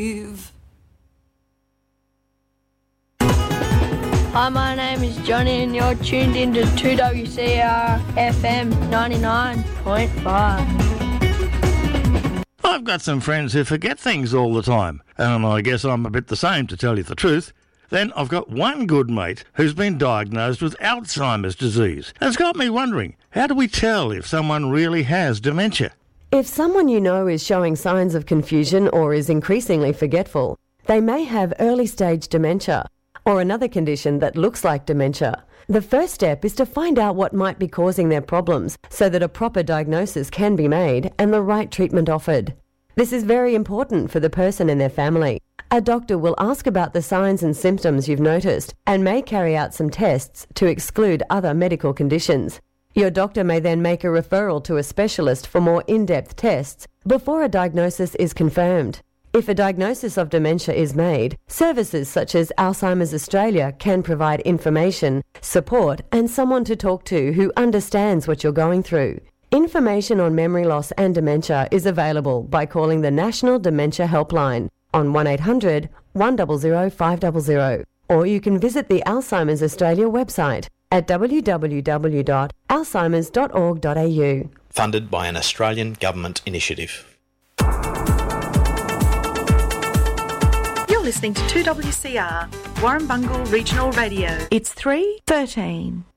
Hi, my name is Johnny and you're tuned into 2WCR FM 99.5. I've got some friends who forget things all the time, and I guess I'm a bit the same, to tell you the truth. Then I've got one good mate who's been diagnosed with Alzheimer's disease. And it's got me wondering, how do we tell if someone really has dementia? If someone you know is showing signs of confusion or is increasingly forgetful, they may have early-stage dementia or another condition that looks like dementia. The first step is to find out what might be causing their problems so that a proper diagnosis can be made and the right treatment offered. This is very important for the person and their family. A doctor will ask about the signs and symptoms you've noticed and may carry out some tests to exclude other medical conditions. Your doctor may then make a referral to a specialist for more in-depth tests before a diagnosis is confirmed. If a diagnosis of dementia is made, services such as Alzheimer's Australia can provide information, support and someone to talk to who understands what you're going through. Information on memory loss and dementia is available by calling the National Dementia Helpline on 1800 100 500, or you can visit the Alzheimer's Australia website at www.alzheimers.org.au. Funded by an Australian government initiative. You're listening to 2WCR, Warrumbungle Regional Radio. It's 3:13.